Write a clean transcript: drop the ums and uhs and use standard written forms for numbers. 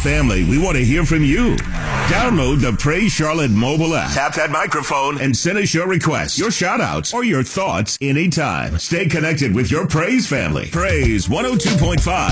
family, we want to hear from you. Download the Praise Charlotte mobile app. Tap that microphone and send us your requests, your shout-outs, or your thoughts anytime. Stay connected with your Praise family. Praise 102.5.